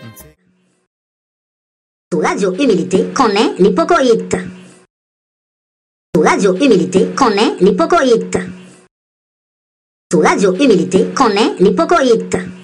Sous Radio Humilité, connaît l'hypocoïte. Sous Radio Humilité, connaît l'hypocoïte. Sous Radio Humilité, connaît l'hypocoïte.